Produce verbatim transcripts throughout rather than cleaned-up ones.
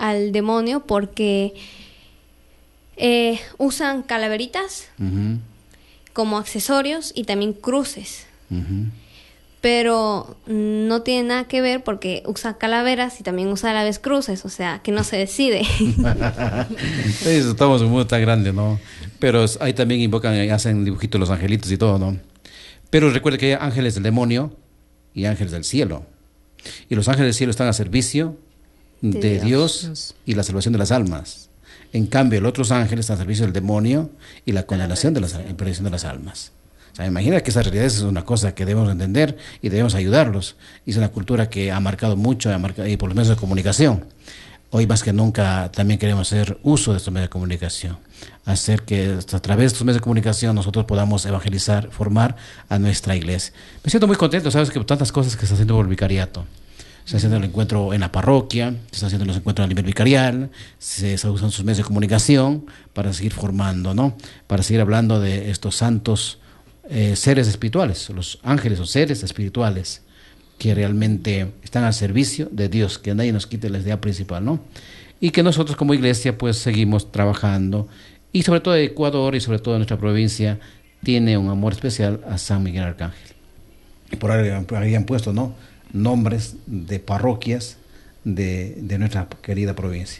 al demonio porque eh, usan calaveritas uh-huh. como accesorios y también cruces. Uh-huh. Pero no tiene nada que ver porque usa calaveras y también usa a la vez cruces, o sea, que no se decide. Eso, estamos en un mundo tan grande, ¿no? Pero ahí también invocan, hacen dibujitos los angelitos y todo, ¿no? Pero recuerde que hay ángeles del demonio y ángeles del cielo. Y los ángeles del cielo están a servicio de, de Dios. Dios y la salvación de las almas. En cambio, los otros ángeles están a servicio del demonio y la condenación de las, y perdición de las almas. O sea, imagina que esa realidad es una cosa que debemos entender y debemos ayudarlos. Y es una cultura que ha marcado mucho, ha marcado, y por los medios de comunicación. Hoy más que nunca también queremos hacer uso de estos medios de comunicación. Hacer que a través de estos medios de comunicación nosotros podamos evangelizar, formar a nuestra iglesia. Me siento muy contento, sabes, que tantas cosas que se están haciendo por el vicariato. Se está haciendo el encuentro en la parroquia, se está haciendo los encuentros a nivel vicarial, se están usando sus medios de comunicación para seguir formando, ¿no? Para seguir hablando de estos santos Eh, seres espirituales, los ángeles o seres espirituales que realmente están al servicio de Dios, que nadie nos quite la idea principal, ¿no? Y que nosotros como iglesia pues seguimos trabajando, y sobre todo Ecuador y sobre todo nuestra provincia tiene un amor especial a San Miguel Arcángel. Y por ahí, por ahí han puesto, ¿no?, nombres de parroquias de, de nuestra querida provincia.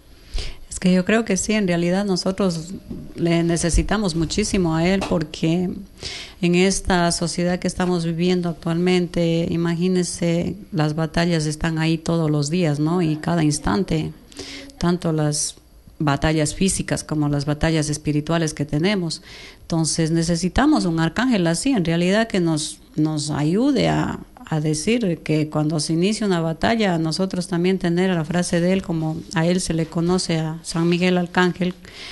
Es que yo creo que sí, en realidad nosotros le necesitamos muchísimo a él, porque en esta sociedad que estamos viviendo actualmente, imagínense, las batallas están ahí todos los días, ¿no? Y cada instante, tanto las batallas físicas como las batallas espirituales que tenemos. Entonces necesitamos un arcángel así, en realidad, que nos, nos ayude a a decir que cuando se inicia una batalla, nosotros también tener la frase de él, como a él se le conoce, a San Miguel Arcángel,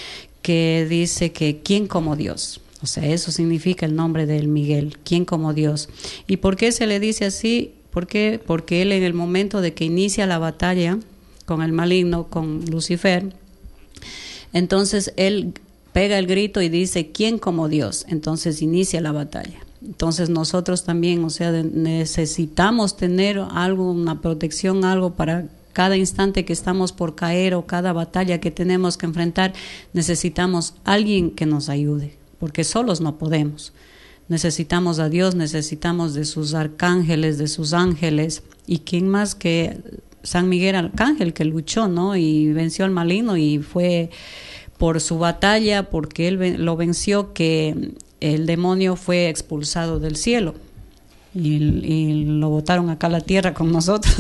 que dice que ¿quién como Dios? O sea, eso significa el nombre del Miguel, ¿quién como Dios? ¿Y por qué se le dice así? ¿Por qué? Porque él, en el momento de que inicia la batalla con el maligno, con Lucifer, entonces él pega el grito y dice ¿quién como Dios? Entonces inicia la batalla. Entonces nosotros también, o sea, de, necesitamos tener algo, una protección, algo para cada instante que estamos por caer o cada batalla que tenemos que enfrentar. Necesitamos alguien que nos ayude, porque solos no podemos. Necesitamos a Dios, necesitamos de sus arcángeles, de sus ángeles. ¿Y quién más que San Miguel Arcángel, que luchó, ¿no?, y venció al maligno, y fue por su batalla, porque él lo venció, que el demonio fue expulsado del cielo y, y lo botaron acá a la tierra con nosotros.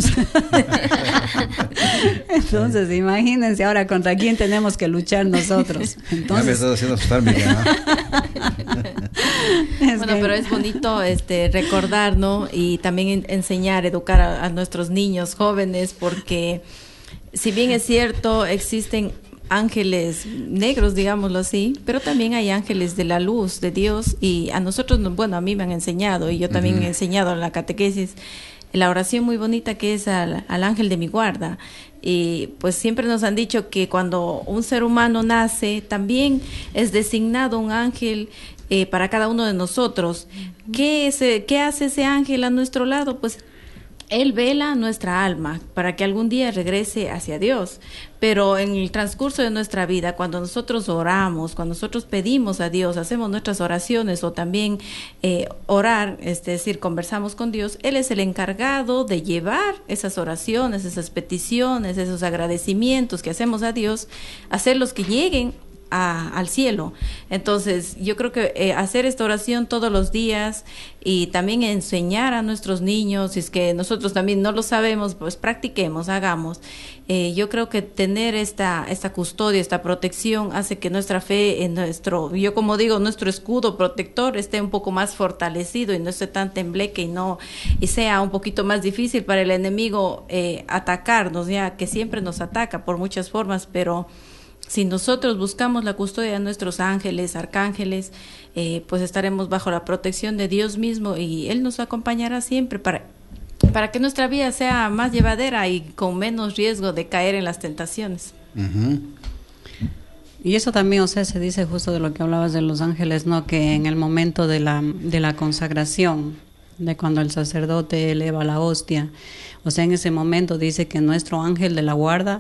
Entonces, imagínense ahora contra quién tenemos que luchar nosotros. Entonces, ya me estás haciendo asustar, Miguel, ¿no? Bueno, que... pero es bonito este recordar, ¿no? Y también enseñar, educar a, a nuestros niños, jóvenes, porque si bien es cierto, existen ángeles negros, digámoslo así, pero también hay ángeles de la luz de Dios, y a nosotros, bueno, a mí me han enseñado, y yo también uh-huh. he enseñado en la catequesis, la oración muy bonita que es al, al ángel de mi guarda. Y pues siempre nos han dicho que cuando un ser humano nace, también es designado un ángel eh, para cada uno de nosotros. ¿Qué, es, ¿Qué hace ese ángel a nuestro lado? Pues él vela nuestra alma para que algún día regrese hacia Dios. Pero en el transcurso de nuestra vida, cuando nosotros oramos, cuando nosotros pedimos a Dios, hacemos nuestras oraciones, o también eh, orar, es decir, conversamos con Dios, Él es el encargado de llevar esas oraciones, esas peticiones, esos agradecimientos que hacemos a Dios, hacerlos que lleguen A, al cielo. Entonces yo creo que eh, hacer esta oración todos los días, y también enseñar a nuestros niños, si es que nosotros también no lo sabemos, pues practiquemos, hagamos. Eh, yo creo que tener esta esta custodia, esta protección, hace que nuestra fe, en nuestro, yo como digo, nuestro escudo protector esté un poco más fortalecido y no esté tan tembleque, y no y sea un poquito más difícil para el enemigo eh, atacarnos, ya que siempre nos ataca por muchas formas, pero si nosotros buscamos la custodia de nuestros ángeles, arcángeles, eh, pues estaremos bajo la protección de Dios mismo, y Él nos acompañará siempre para, para que nuestra vida sea más llevadera y con menos riesgo de caer en las tentaciones. Uh-huh. Y eso también, o sea, se dice justo de lo que hablabas de los ángeles, ¿no? Que en el momento de la, de la consagración, de cuando el sacerdote eleva la hostia, o sea, en ese momento dice que nuestro ángel de la guarda